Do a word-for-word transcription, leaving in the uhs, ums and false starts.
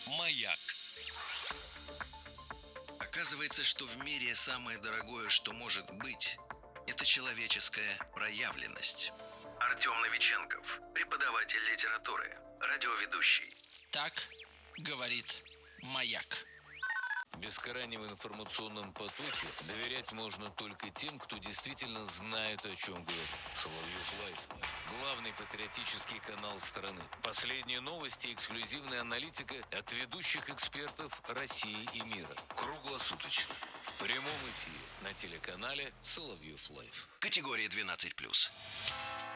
Маяк. Оказывается, что в мире самое дорогое, что может быть, это человеческая проявленность. Артем Новиченков, преподаватель литературы, радиоведущий. Так говорит Маяк. В бескрайнем информационном потоке доверять можно только тем, кто действительно знает, о чем говорит. Соловьев Лайв. Главный патриотический канал страны. Последние новости и эксклюзивная аналитика от ведущих экспертов России и мира. Круглосуточно. В прямом эфире на телеканале Соловьев Лайв. Категория двенадцать плюс.